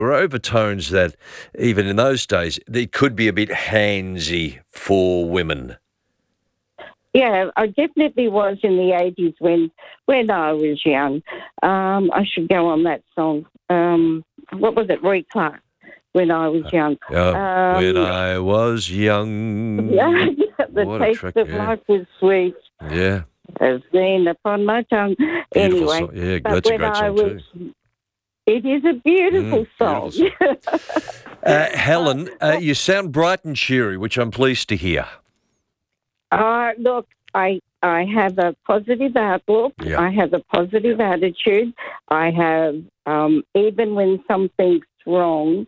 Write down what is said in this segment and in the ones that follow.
were overtones that, even in those days, it could be a bit handsy for women. Yeah, I definitely was in the 80s when I was young. I should go on that song. What was it, Roy Clark, When I Was Young. When I was young. Yeah, the What taste track, of life was sweet. Yeah. Has been upon my tongue. Beautiful Anyway, song. Yeah, but that's a when great song too. It is a beautiful song. Beautiful song. Helen, you sound bright and cheery, which I'm pleased to hear. Look, I have a positive outlook. Yeah. I have a positive attitude. I have, even when something's wrong,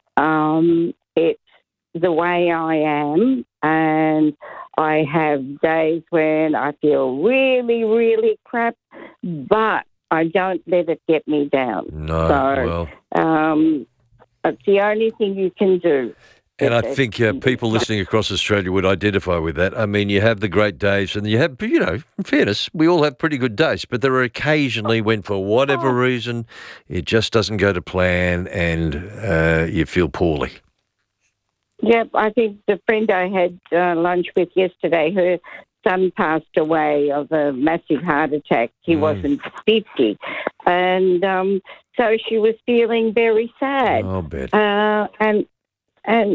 it's the way I am. And I have days when I feel really, really crap, but I don't let it get me down. No, it's the only thing you can do. And I think people listening across Australia would identify with that. I mean, you have the great days and you have, in fairness, we all have pretty good days, but there are occasionally when, for whatever reason, it just doesn't go to plan and you feel poorly. Yep, I think the friend I had lunch with yesterday, her son passed away of a massive heart attack. He wasn't 50. And so she was feeling very sad. I'll bet. And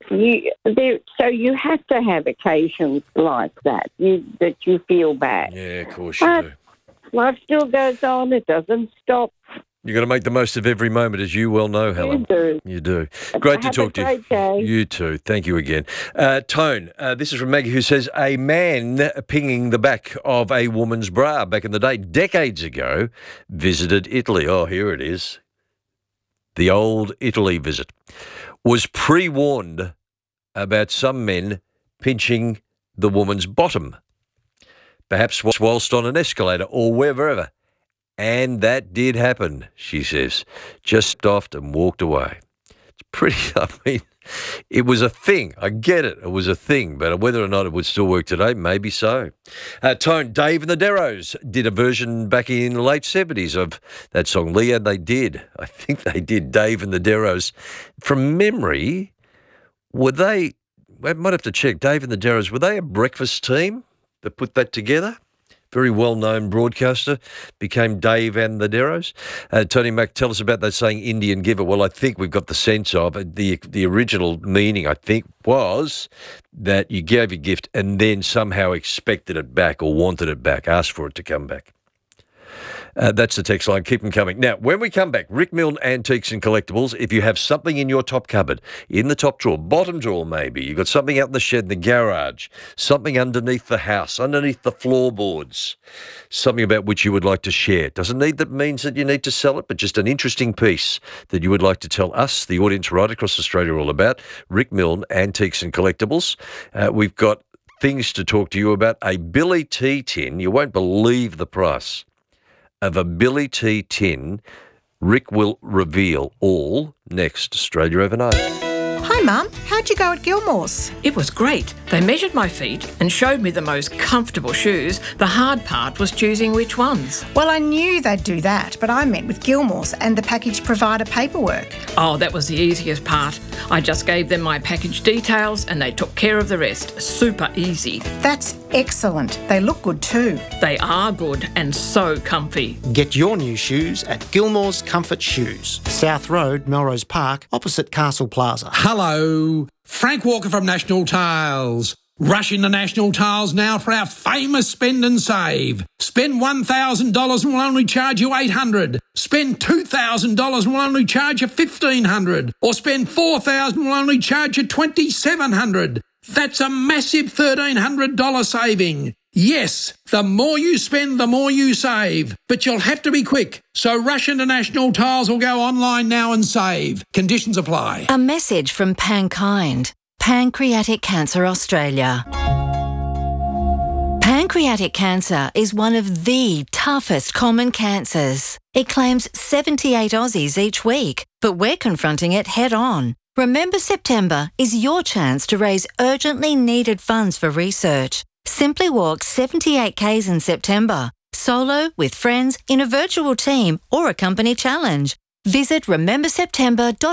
so you have to have occasions like that, that you feel bad. Yeah, of course you do. Life still goes on. It doesn't stop. You've got to make the most of every moment, as you well know, Helen. You do. You do. Great to talk to you. Have a great day. You too. Thank you again. Tone, this is from Maggie, who says, a man pinging the back of a woman's bra back in the day, decades ago, visited Italy. Oh, here it is. The old Italy visit. Was pre-warned about some men pinching the woman's bottom, perhaps whilst on an escalator or wherever. And that did happen, she says. Just stopped and walked away. It's pretty, it was a thing. I get it. It was a thing. But whether or not it would still work today, maybe so. Tone, Dave and the Deros did a version back in the late 70s of that song. Leah, they did. I think they did. Dave and the Deros. From memory, were they, I might have to check, Dave and the Deros, were they a breakfast team that put that together? Very well-known broadcaster, became Dave and the Deros. Tony Mack, tell us about that saying Indian giver. Well, I think we've got the sense of it. The original meaning, I think, was that you gave a gift and then somehow expected it back or wanted it back, asked for it to come back. That's the text line. Keep them coming. Now, when we come back, Rick Milne Antiques and Collectibles, if you have something in your top cupboard, in the top drawer, bottom drawer maybe, you've got something out in the shed, in the garage, something underneath the house, underneath the floorboards, something about which you would like to share. Doesn't need that means that you need to sell it, but just an interesting piece that you would like to tell us, the audience right across Australia, all about. Rick Milne Antiques and Collectibles. We've got things to talk to you about. A Billy T tin, you won't believe the price of a Billy T tin. Rick will reveal all next. Australia Overnight. Hi, Mum. How'd you go at Gilmore's? It was great. They measured my feet and showed me the most comfortable shoes. The hard part was choosing which ones. Well, I knew they'd do that, but I met with Gilmore's and the package provider paperwork. Oh, that was the easiest part. I just gave them my package details and they took care of the rest. Super easy. That's excellent. They look good too. They are good and so comfy. Get your new shoes at Gilmore's Comfort Shoes, South Road, Melrose Park, opposite Castle Plaza. Hello, Frank Walker from National Tiles. Rush into National Tiles now for our famous spend and save. Spend $1,000 and we'll only charge you $800. Spend $2,000 and we'll only charge you $1,500. Or spend $4,000 and we'll only charge you $2,700. That's a massive $1,300 saving. Yes, the more you spend, the more you save. But you'll have to be quick. So rush into National Tiles or go online now and save. Conditions apply. A message from Pankind, Pancreatic Cancer Australia. Pancreatic cancer is one of the toughest common cancers. It claims 78 Aussies each week, but we're confronting it head on. Remember September is your chance to raise urgently needed funds for research. Simply walk 78 Ks in September, solo, with friends, in a virtual team or a company challenge. Visit rememberseptember.org.au.